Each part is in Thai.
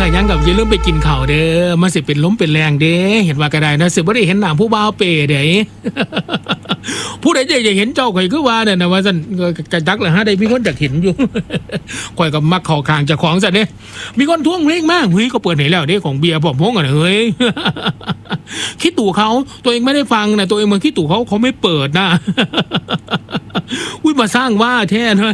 ยังกับอย่าลืมไปกินข้าวเด้อมันสิเป็นล้มเป็นแรงเด้เห็นว่าก็ได้นะสิบ่ได้เห็นหน้าผู้บ่าวเป๋เด้ผู้ใดจะเห็นเจ้าข่อยคือว่าเนี่ยนะว่าซั่นกระจักล่ะฮะได้มีคนอยากเห็นอยู่ข่อยก็มักเข้าข้างเจ้าของซั่นเด้มีคนทวงเพลงมากเฮ้ยก็เปิดให้แล้วเด้ของเบียร์ผมพงอ่ะเฮ้ยคิดตู่เขาตัวเองไม่ได้ฟังนะตัวเองมันคิดตู่เขาไม่เปิดนะอุ้ยมาสร้างว่าแท้นะ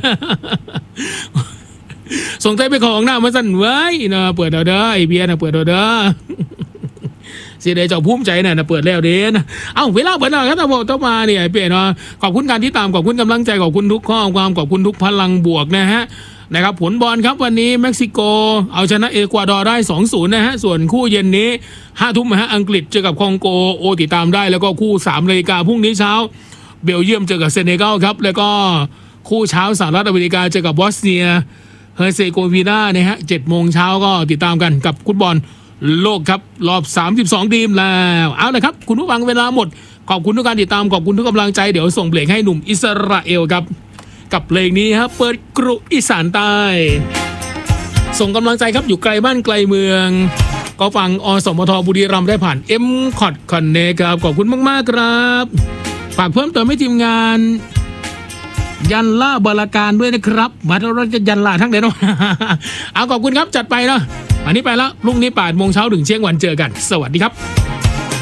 ส่งใจไปของหน้ามาสั่นไว้นะเปิดเอาเด้อไอเบียร์นะเปิดเอาเด้อเสียดายเจ้าภูมิใจนะเปิดแล้วเด้นะเอ้าเวลาเปิดแล้วครับต้องมาเนี่ยไอเปียเนาะขอบคุณการที่ตามขอบคุณกำลังใจขอบคุณทุกข้อความขอบคุณทุกพลังบวกนะฮะนะครับผลบอลครับวันนี้เม็กซิโกเอาชนะเอกวาดอร์ได้ 2-0 นะฮะส่วนคู่เย็นนี้ 5 ทุ่มนะฮะอังกฤษเจอกับคองโกโอติดตามได้แล้วก็คู่ 3 นาฬิกาพรุ่งนี้เช้าเบลเยียมเจอกับเซเนกัลครับแล้วก็คู่เช้าสหรัฐอเมริกาเจอกับบอสเนียเฮอร์เซโกวีนาเนี่ยฮะ 7 โมงเช้าก็ติดตามกันกับฟุตบอลโลกครับรอบ32ทีมแล้วเอาละครับคุณผู้ฟังเวลาหมดขอบคุณทุกการติดตามขอบคุณทุกกำลังใจเดี๋ยวส่งเพลงให้หนุ่มอิสราเอลครับกับเพลงนี้ครับเปิดกรุอีสานใต้ส่งกำลังใจครับอยู่ไกลบ้านไกลเมืองก็ฟังอสมทบุรีรัมย์ได้ผ่านM.Cod Connect ครับขอบคุณมากๆครับฝากเพิ่มเติมให้ทีมงานยันล่าบราการด้วยนะครับมาเราจะยันล่าทั้งเดือนเอาขอบคุณครับจัดไปเนาะวันนี้ไปแล้วพรุ่งนี้8 โมงเช้าถึงเที่ยงวันเจอกันสวัสดีครับ